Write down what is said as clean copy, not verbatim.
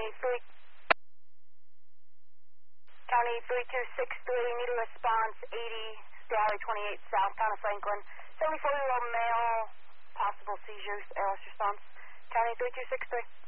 County 3263, need a response, 80, Highway 28 South, Town of Franklin. 74-year-old male, possible seizures, ALS response. County 3263.